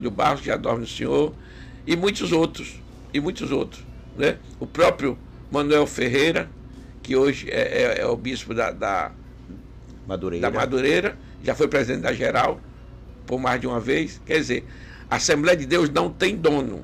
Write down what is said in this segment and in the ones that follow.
Barros, que já dorme no Senhor, e muitos outros, né? O próprio Manuel Ferreira, que hoje é o bispo da Madureira, já foi presidente da Geral por mais de uma vez. Quer dizer, a Assembleia de Deus não tem dono.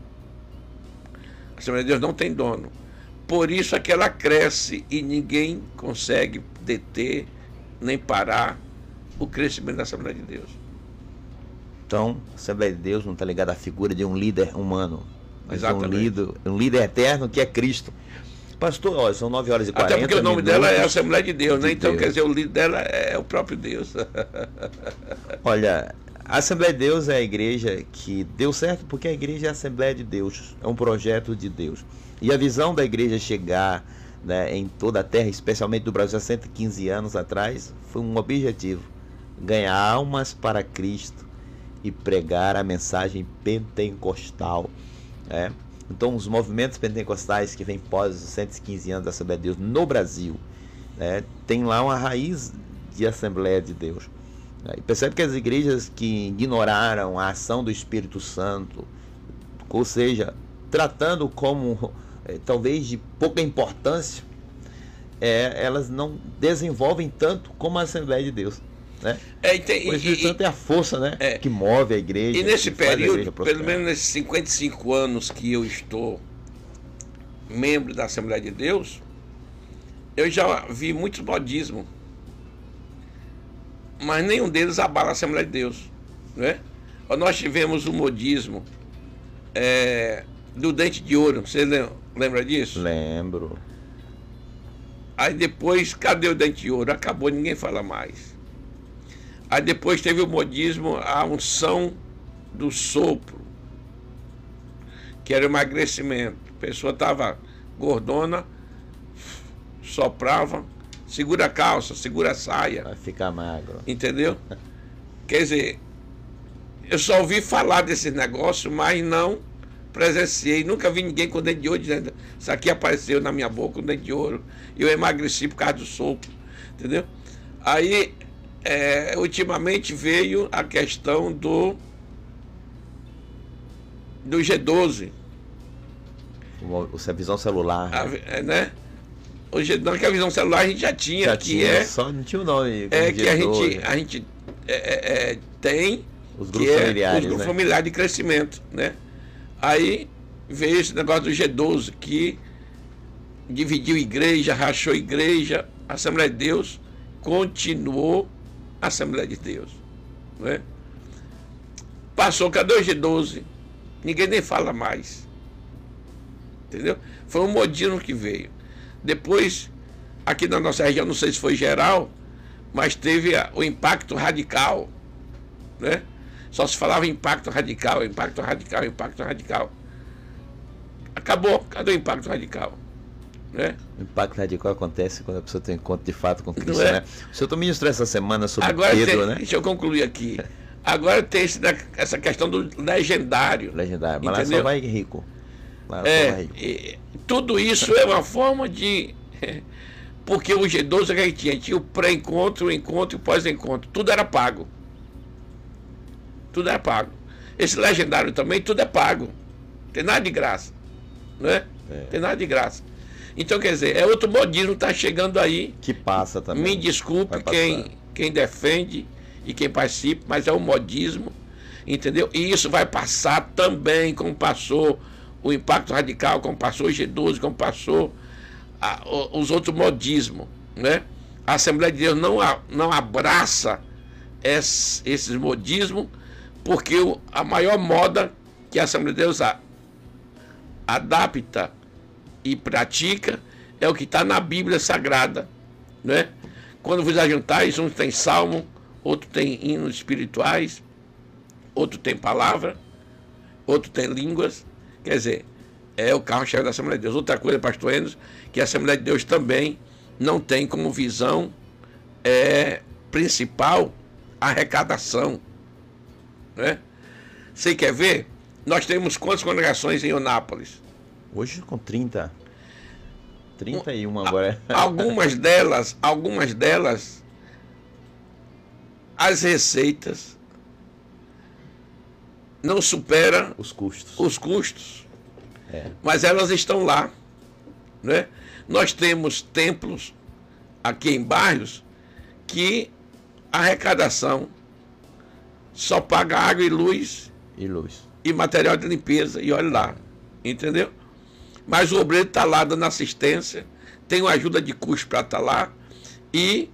A Assembleia de Deus não tem dono. Por isso é que ela cresce e ninguém consegue deter nem parar o crescimento da Assembleia de Deus. Então, a Assembleia de Deus não está ligada à figura de um líder humano, mas um líder eterno que é Cristo. Pastor, ó, são 9h40. Até porque o nome dela é a Assembleia de Deus, né? Então, Deus. quer dizer, o líder dela é o próprio Deus. Olha, a Assembleia de Deus é a igreja que deu certo porque a igreja é a Assembleia de Deus, é um projeto de Deus. E a visão da igreja chegar, né, em toda a terra, especialmente do Brasil, há 115 anos atrás, foi um objetivo: ganhar almas para Cristo e pregar a mensagem pentecostal. Então, os movimentos pentecostais que vêm pós os 115 anos da Assembleia de Deus no Brasil, tem lá uma raiz de Assembleia de Deus. E percebe que as igrejas que ignoraram a ação do Espírito Santo, ou seja, tratando como talvez de pouca importância, elas não desenvolvem tanto como a Assembleia de Deus. O Espírito Santo é a força, que move a igreja. E nesse período, pelo menos nesses 55 anos que eu estou membro da Assembleia de Deus, eu já vi muitos modismos, mas nenhum deles abala a Assembleia de Deus, né? Nós tivemos o modismo do dente de ouro. Você lembra disso? Lembro. Aí depois, cadê o dente de ouro? Acabou, ninguém fala mais. Aí depois teve o modismo, a unção do sopro, que era emagrecimento. A pessoa estava gordona, soprava, segura a calça, segura a saia. Vai ficar magro. Entendeu? Quer dizer, eu só ouvi falar desse negócio, mas não presenciei. Nunca vi ninguém com dente de ouro dizendo: isso aqui apareceu na minha boca, um dente de ouro, e eu emagreci por causa do sopro. Entendeu? Aí, ultimamente veio a questão do G12. A visão celular. Né? Não, que a visão celular a gente já tinha. Só não tinha o nome. Que a gente tem os grupos familiares, os grupos familiares de crescimento, né? Aí veio esse negócio do G12, que dividiu igreja, rachou igreja. A Assembleia de Deus continuou a Assembleia de Deus, né? Passou, cadê o G12? Ninguém nem fala mais, entendeu? Foi um modismo que veio. Depois, aqui na nossa região, não sei se foi geral, mas teve o impacto radical, né? Só se falava impacto radical, impacto radical, impacto radical. Acabou, cadê o impacto radical? Né? O impacto radical acontece quando a pessoa tem encontro de fato com Cristo, né? O senhor ministrou essa semana sobre Pedro, né? Deixa eu concluir aqui. Agora tem essa questão do legendário. Legendário, mas lá só vai rico. Tudo isso é uma forma de... Porque o G12 que a gente tinha o pré-encontro, o encontro e o pós-encontro. Tudo era pago. Tudo era pago. Esse legendário também, tudo é pago. Não tem nada de graça, né? Tem nada de graça. Então, quer dizer, outro modismo está chegando aí. Que passa também. Me desculpe quem defende e quem participa, mas é um modismo, entendeu? E isso vai passar também, como passou o impacto radical, como passou o G12, como passou os outros modismos, né? A Assembleia de Deus não abraça esses modismos, porque a maior moda que a Assembleia de Deus adapta e pratica é o que está na Bíblia Sagrada, né? Quando vos ajuntais, um tem salmo, outro tem hinos espirituais, outro tem palavra, outro tem línguas. Quer dizer, é o carro-chefe da Assembleia de Deus. Outra coisa, pastor Enos, que a Assembleia de Deus também não tem como visão principal a arrecadação, né? Você quer ver? Nós temos quantas congregações em Eunápolis? Hoje com 31 agora. Algumas delas, as receitas não supera os custos. Os custos. Mas elas estão lá, né? Nós temos templos aqui em bairros que a arrecadação só paga água e luz e material de limpeza, e olha lá, entendeu? Mas o obreiro está lá dando assistência, tem uma ajuda de custo para estar lá, e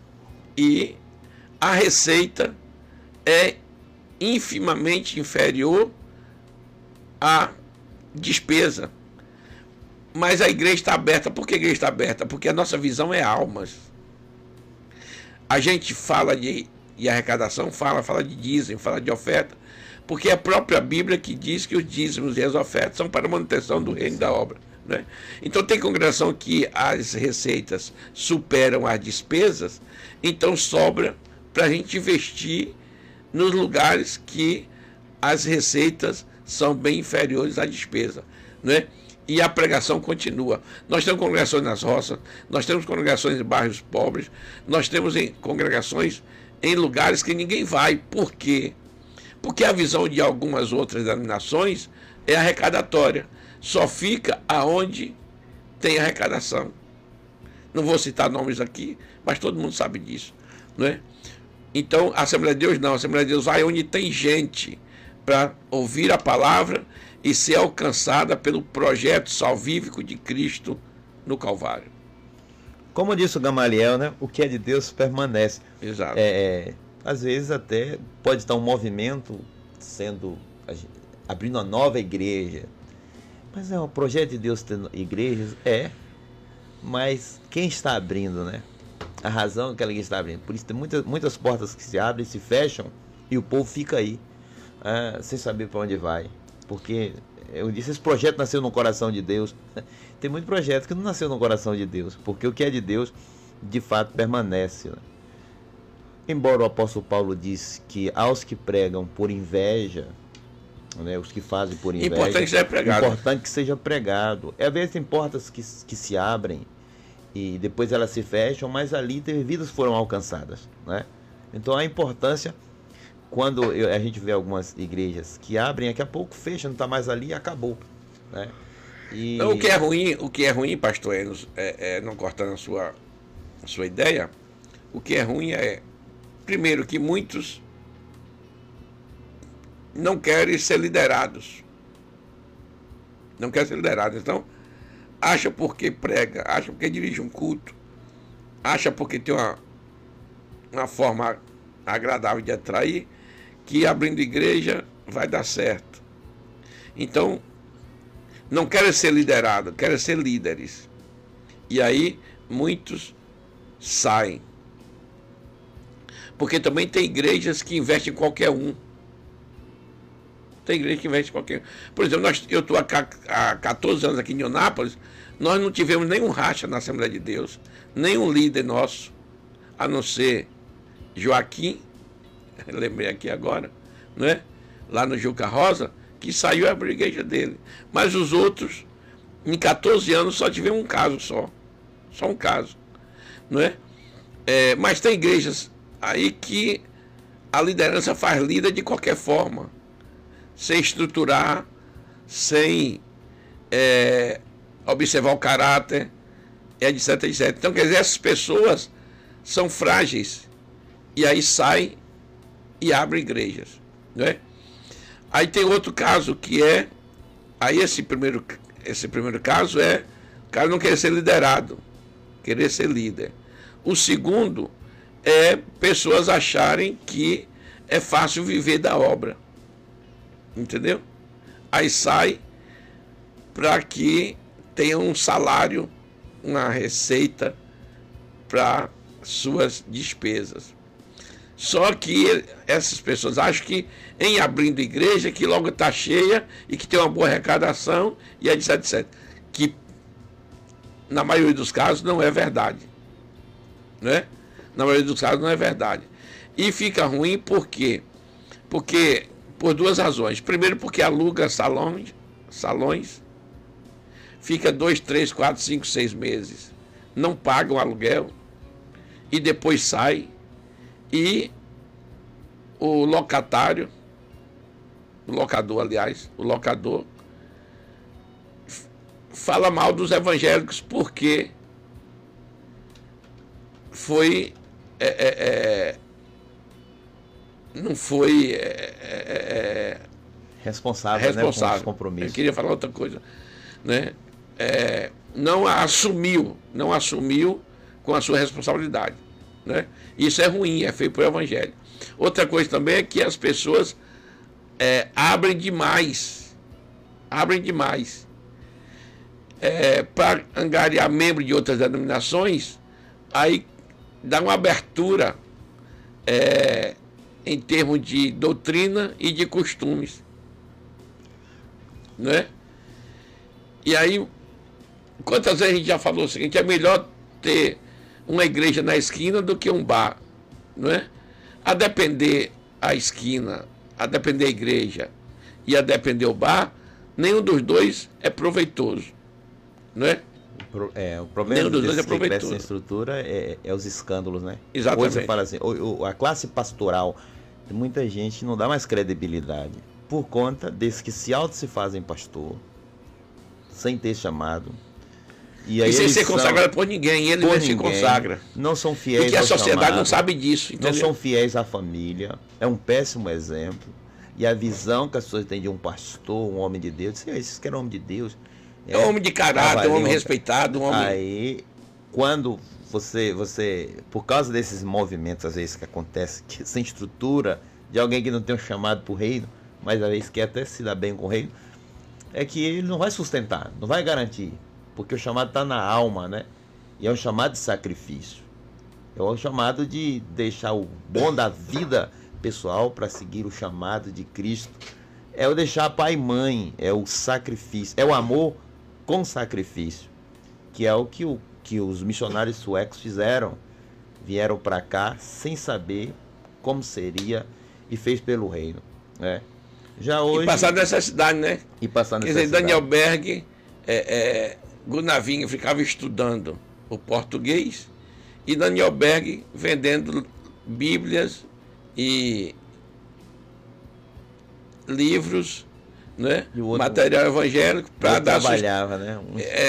a receita é infimamente inferior à despesa. Mas a igreja está aberta. Por que a igreja está aberta? Porque a nossa visão é almas. A gente fala de arrecadação, fala de dízimo, fala de oferta, porque é a própria Bíblia que diz que os dízimos e as ofertas são para a manutenção do reino da obra, né? Então tem congregação que as receitas superam as despesas, então sobra para a gente investir nos lugares que as receitas são bem inferiores à despesa, né? E a pregação continua. Nós temos congregações nas roças, nós temos congregações em bairros pobres, nós temos congregações em lugares que ninguém vai. Por quê? Porque a visão de algumas outras denominações é arrecadatória. Só fica aonde tem arrecadação. Não vou citar nomes aqui, mas todo mundo sabe disso, não é? Então, a Assembleia de Deus não. A Assembleia de Deus vai onde tem gente para ouvir a palavra e ser alcançada pelo projeto salvífico de Cristo no Calvário. Como disse o Gamaliel, né? O que é de Deus permanece. Exato. Às vezes até pode estar um movimento abrindo uma nova igreja. Mas é um projeto de Deus ter igrejas? Mas quem está abrindo, né? A razão que ela está abrindo. Por isso tem muitas portas que se abrem, se fecham, e o povo fica aí, sem saber para onde vai. Porque, eu disse, esse projeto nasceu no coração de Deus. Tem muito projeto que não nasceu no coração de Deus, porque o que é de Deus, de fato, permanece, né? Embora o apóstolo Paulo disse que aos que pregam por inveja, né, os que fazem por inveja, importante que seja pregado. Às vezes tem portas que se abrem e depois elas se fecham, mas ali vidas foram alcançadas, né? Então a importância, quando a gente vê algumas igrejas que abrem, daqui a pouco fecham, não está mais ali e acabou, né? Então, o que é ruim, pastor, não cortando a sua ideia, o que é ruim é, primeiro, que muitos não querem ser liderados. Não querem ser liderados. Então, acha porque prega, acha porque dirige um culto, acha porque tem uma forma agradável de atrair, que abrindo igreja vai dar certo. Então, não querem ser liderados, querem ser líderes. E aí, muitos saem. Porque também tem igrejas que investem em qualquer um. Tem igreja que investe em qualquer um. Por exemplo, eu estou há 14 anos aqui em Neonápolis, nós não tivemos nenhum racha na Assembleia de Deus, nenhum líder nosso, a não ser Joaquim, lembrei aqui agora, né? Lá no Juca Rosa, que saiu a igreja dele. Mas os outros, em 14 anos, só tivemos um caso só. Só um caso. Não é? Mas tem igrejas aí que a liderança faz líder de qualquer forma, sem estruturar, sem observar o caráter, etc, etc. Então, quer dizer, essas pessoas são frágeis, e aí saem e abrem igrejas, não é? Aí tem outro caso que aí esse primeiro caso o cara não querer ser liderado, querer ser líder. O segundo é pessoas acharem que é fácil viver da obra, entendeu? Aí sai para que tenha um salário, uma receita para suas despesas. Só que essas pessoas acham que em abrindo igreja, que logo está cheia e que tem uma boa arrecadação e etc, etc. Que na maioria dos casos não é verdade, né? Na maioria dos casos não é verdade. E fica ruim por quê? Porque por duas razões. Primeiro, porque aluga salões, fica 2, 3, 4, 5, 6 meses, não paga o aluguel e depois sai, e o locatário o locador, aliás, o locador, fala mal dos evangélicos porque foi não foi responsável, né, com os compromissos. Eu queria falar outra coisa, né? Não assumiu com a sua responsabilidade, né? Isso é ruim, é feio para o evangelho. Outra coisa também é que as pessoas abrem demais para angariar membros de outras denominações. Aí dá uma abertura em termos de doutrina e de costumes, né? E aí, quantas vezes a gente já falou o seguinte: é melhor ter uma igreja na esquina do que um bar, não é? A depender a esquina, a depender a igreja e a depender o bar, nenhum dos dois é proveitoso, não é? O problema desse cresce em estrutura é os escândalos, né? Exatamente. Hoje você fala assim, a classe pastoral, muita gente não dá mais credibilidade por conta desses que se fazem pastor, sem ter chamado. E aí sem ser consagrado por ninguém, ele mesmo se consagra. Não são fiéis ao chamado. Porque a sociedade chamado, não sabe disso. Entendeu? Não são fiéis à família. É um péssimo exemplo. E a visão que as pessoas têm de um pastor, um homem de Deus, esses que eram homem de Deus. É um homem de caráter, um homem respeitado, um homem... Aí, quando você, por causa desses movimentos, às vezes, que acontecem, que sem estrutura, de alguém que não tem um chamado para o reino, mas às vezes quer até se dar bem com o reino, é que ele não vai sustentar, não vai garantir, porque o chamado está na alma, né? E é um chamado de sacrifício. É um chamado de deixar o bom da vida pessoal para seguir o chamado de Cristo. É o deixar pai e mãe, é o sacrifício, é o amor com sacrifício, que é o que os missionários suecos fizeram. Vieram para cá sem saber como seria e fez pelo reino, né? Já hoje, e passar necessidade, né? E passar necessidade. Quer dizer, Daniel Berg, Gunavinho ficava estudando o português e Daniel Berg vendendo bíblias e livros, né? Material evangélico para dar trabalhava, né?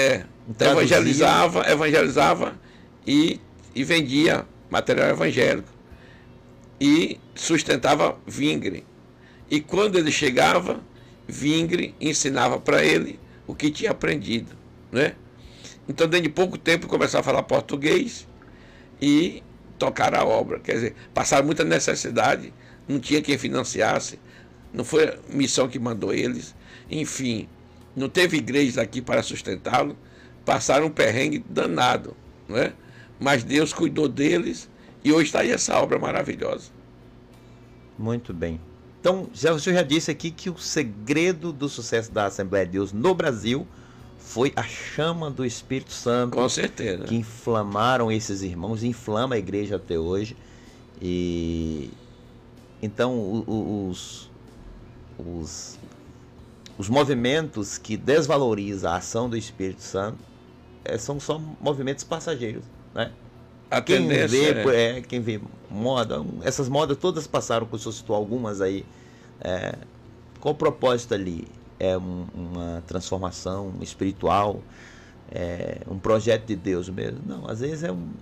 Evangelizava e vendia material evangélico e sustentava Vingre. E quando ele chegava, Vingre ensinava para ele o que tinha aprendido, né? Então, dentro de pouco tempo, começaram a falar português e tocar a obra. Quer dizer, passaram muita necessidade, não tinha quem financiasse, não foi a missão que mandou eles, enfim, não teve igrejas aqui para sustentá-lo, passaram um perrengue danado, né? Mas Deus cuidou deles e hoje está aí essa obra maravilhosa. Muito bem. Então, o senhor já disse aqui que o segredo do sucesso da Assembleia de Deus no Brasil foi a chama do Espírito Santo. Com certeza. Que inflamaram esses irmãos, inflama a igreja até hoje. E então os movimentos que desvalorizam a ação do Espírito Santo são só movimentos passageiros, né? Quem vê moda, essas modas todas passaram, que o senhor citou algumas aí. Qual o propósito ali? É uma transformação espiritual, um projeto de Deus mesmo? Não, às vezes é um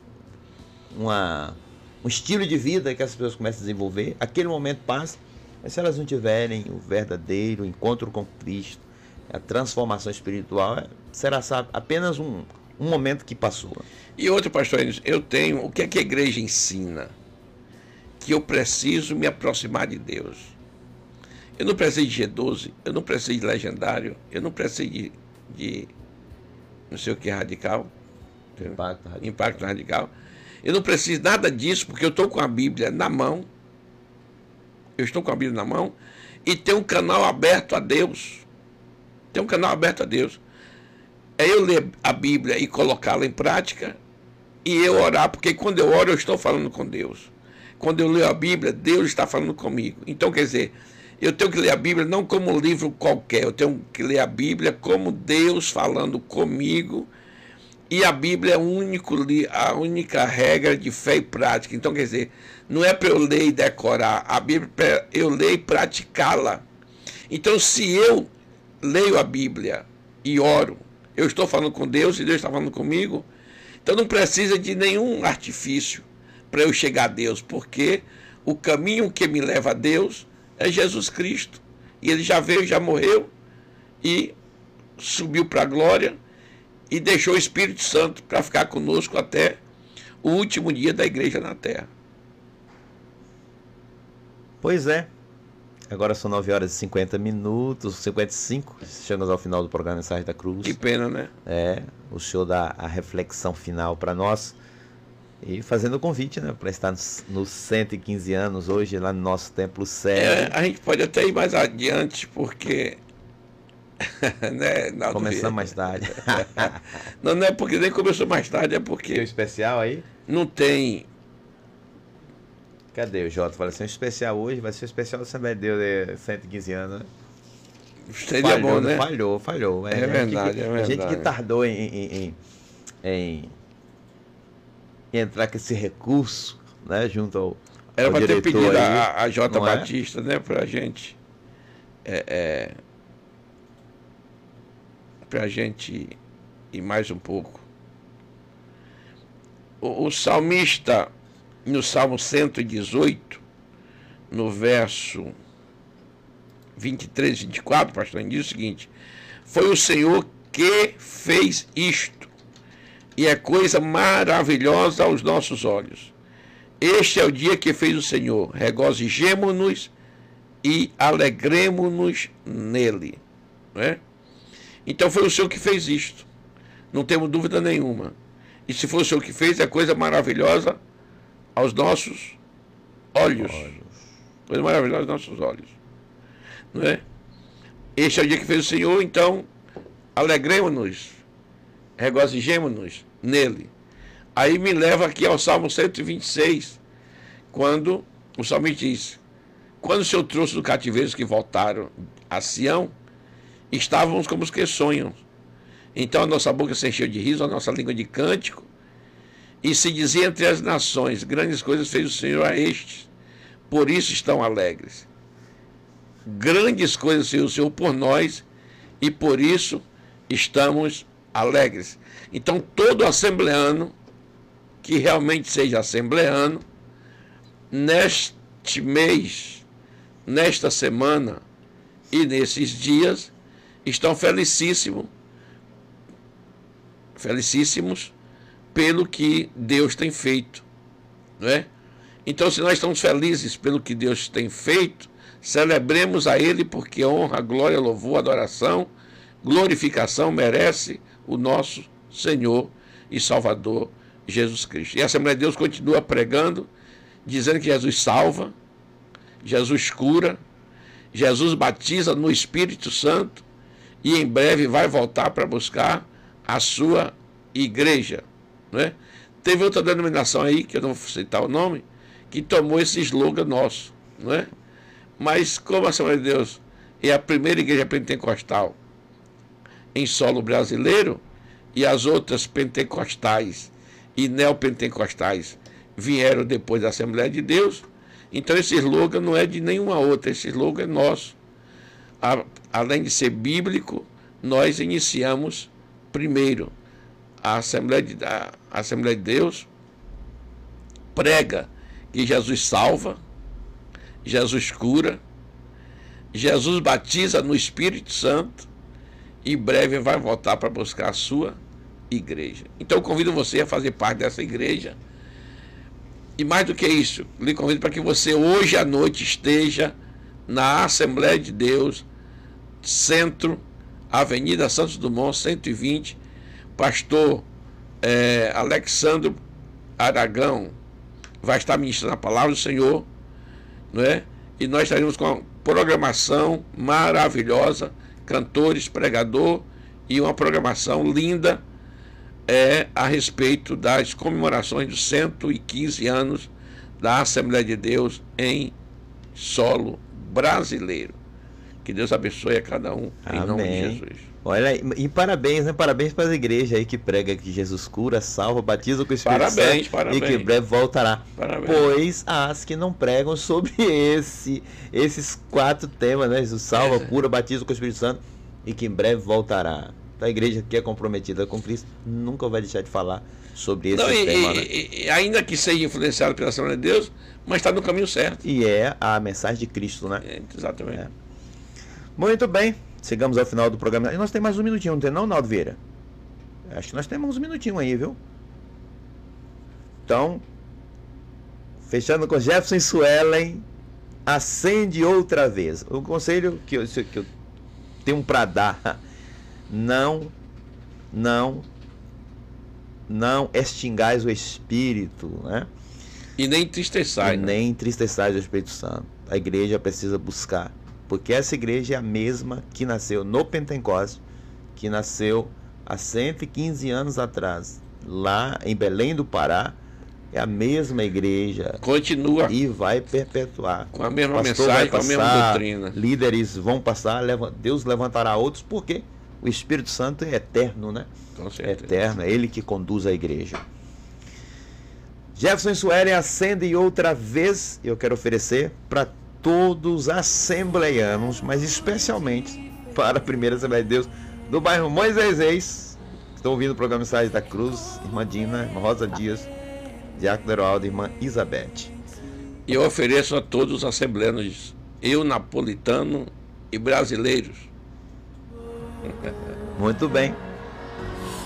estilo de vida que as pessoas começam a desenvolver, aquele momento passa, mas se elas não tiverem o verdadeiro encontro com Cristo, a transformação espiritual, será apenas um momento que passou. E outro, pastor, eu tenho, o que é que a igreja ensina? Que eu preciso me aproximar de Deus. Eu não preciso de G12, eu não preciso de legendário, eu não preciso de não sei o que radical. Impacto radical. Eu não preciso nada disso, porque eu estou com a Bíblia na mão. Eu estou com a Bíblia na mão e tenho um canal aberto a Deus. Tem um canal aberto a Deus. É eu ler a Bíblia e colocá-la em prática e eu orar, porque quando eu oro eu estou falando com Deus. Quando eu leio a Bíblia, Deus está falando comigo. Então, quer dizer, eu tenho que ler a Bíblia não como um livro qualquer, eu tenho que ler a Bíblia como Deus falando comigo. E a Bíblia é a única regra de fé e prática. Então, quer dizer, não é para eu ler e decorar. A Bíblia é para eu ler e praticá-la. Então, se eu leio a Bíblia e oro, eu estou falando com Deus e Deus está falando comigo, então não precisa de nenhum artifício para eu chegar a Deus, porque o caminho que me leva a Deus é Jesus Cristo. E ele já veio, já morreu e subiu para a glória e deixou o Espírito Santo para ficar conosco até o último dia da igreja na terra. Pois é. Agora são 9 horas e 50 minutos, 55. Chegamos ao final do programa Mensagem da Cruz. Que pena, né? O senhor dá a reflexão final para nós. E fazendo o convite, né, para estar nos 115 anos hoje, lá no nosso templo sede. A gente pode até ir mais adiante, porque... né, começamos mais tarde. Não é porque nem começou mais tarde, é porque... Tem um especial aí? Não tem... Cadê o Jota? Fala assim, um especial hoje, vai ser o especial da Assembleia de Deus de 115 anos, né? Seria falhou, bom, né? Falhou. É verdade, é verdade. A gente que tardou em entrar com esse recurso, né, junto ao era para ter pedido aí, a J. Batista, né, pra gente pra gente ir mais um pouco. O salmista, no Salmo 118, no verso 23 e 24, pastor, ele diz o seguinte: foi o Senhor que fez isto, e é coisa maravilhosa aos nossos olhos. Este é o dia que fez o Senhor, regozijemo-nos e alegremo-nos nele. Não é? Então foi o Senhor que fez isto, não temos dúvida nenhuma. E se foi o Senhor que fez, é coisa maravilhosa aos nossos olhos. Coisa maravilhosa aos nossos olhos. Não é? Este é o dia que fez o Senhor, então alegremos-nos, regozijemo-nos nele. Aí me leva aqui ao Salmo 126, quando o salmista diz: quando o Senhor trouxe do cativeiro os que voltaram a Sião, estávamos como os que sonham. Então a nossa boca se encheu de riso, a nossa língua de cântico, e se dizia entre as nações: grandes coisas fez o Senhor a estes, por isso estão alegres. Grandes coisas fez o Senhor por nós, e por isso estamos alegres. Então todo assembleano, que realmente seja assembleano, neste mês, nesta semana e nesses dias, estão felicíssimos pelo que Deus tem feito, não é? Então, se nós estamos felizes pelo que Deus tem feito, celebremos a Ele, porque honra, glória, louvor, adoração, glorificação merece o nosso Senhor e Salvador Jesus Cristo. E a Assembleia de Deus continua pregando, dizendo que Jesus salva, Jesus cura, Jesus batiza no Espírito Santo e em breve vai voltar para buscar a sua igreja, não é? Teve outra denominação aí, que eu não vou citar o nome, que tomou esse slogan nosso, não é? Mas como a Assembleia de Deus é a primeira igreja pentecostal em solo brasileiro, e as outras pentecostais e neopentecostais vieram depois da Assembleia de Deus, então esse slogan não é de nenhuma outra, esse slogan é nosso. Além de ser bíblico, nós iniciamos primeiro. A Assembleia de Deus prega que Jesus salva, Jesus cura, Jesus batiza no Espírito Santo e em breve vai voltar para buscar a sua igreja. Então eu convido você a fazer parte dessa igreja. E mais do que isso, lhe convido para que você hoje à noite esteja na Assembleia de Deus, Centro, Avenida Santos Dumont, 120, pastor Alexandre Aragão vai estar ministrando a palavra do Senhor, não é? E nós estaremos com uma programação maravilhosa, cantores, pregador, e uma programação linda a respeito das comemorações dos 115 anos da Assembleia de Deus em solo brasileiro. Que Deus abençoe a cada um, em nome de Jesus. Olha, e parabéns, né? Parabéns para as igrejas aí que prega que Jesus cura, salva, batiza com o Espírito Santo parabéns. e que breve voltará. Parabéns. Pois as que não pregam sobre esses 4 temas, né? Jesus salva, cura, batiza com o Espírito Santo e que em breve voltará. A igreja que é comprometida com Cristo nunca vai deixar de falar sobre esse tema. E ainda que seja influenciado pela Assembleia de Deus, mas está no caminho certo. E é a mensagem de Cristo, né? Exatamente. Muito bem, chegamos ao final do programa. E nós temos mais um minutinho, não tem não, Naldo Vieira? Acho que nós temos um minutinho aí, viu? Então, fechando com Jefferson Suelen, acende outra vez. O conselho que eu tenho para dar: não extingais o Espírito, né? E nem entristeçais. Nem entristeçais o Espírito Santo. A igreja precisa buscar, porque essa igreja é a mesma que nasceu no Pentecostes, que nasceu há 115 anos atrás, lá em Belém do Pará. É a mesma igreja. Continua. E vai perpetuar. Com a mesma mensagem, com a mesma doutrina. Líderes vão passar, Deus levantará outros, porque o Espírito Santo é eterno, né? Com certeza. É eterno, é Ele que conduz a igreja. Jefferson Suelen acende outra vez. Eu quero oferecer para todos assembleianos, mas especialmente para a primeira Assembleia de Deus do bairro Moisés. Estão ouvindo o programa Mensagem da Cruz, irmã Dina, irmã Rosa Dias, Diácono Heroaldo, irmã Isabete. E eu ofereço a todos os assembleanos, eu, napolitano e brasileiros. Muito bem.